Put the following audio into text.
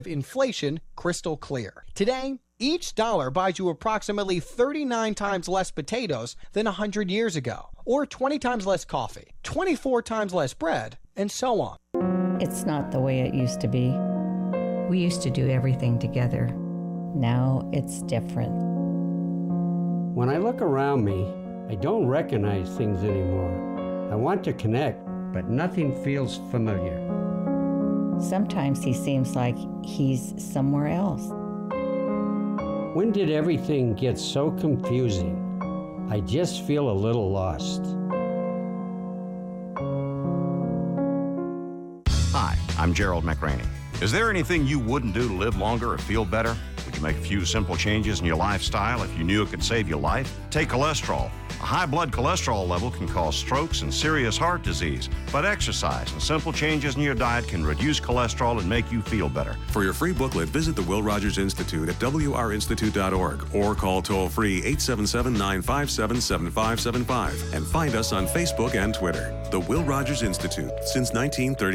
inflation crystal clear. Today, each dollar buys you approximately 39 times less potatoes than 100 years ago, or 20 times less coffee, 24 times less bread, and so on. It's not the way it used to be. We used to do everything together. Now it's different. When I look around me, I don't recognize things anymore. I want to connect, but nothing feels familiar. Sometimes he seems like he's somewhere else. When did everything get so confusing? I just feel a little lost. Hi, I'm Gerald McRaney. Is there anything you wouldn't do to live longer or feel better? Would you make a few simple changes in your lifestyle if you knew it could save your life? Take cholesterol. A high blood cholesterol level can cause strokes and serious heart disease, but exercise and simple changes in your diet can reduce cholesterol and make you feel better. For your free booklet, visit the Will Rogers Institute at wrinstitute.org or call toll-free 877-957-7575 and find us on Facebook and Twitter. The Will Rogers Institute, since 1930.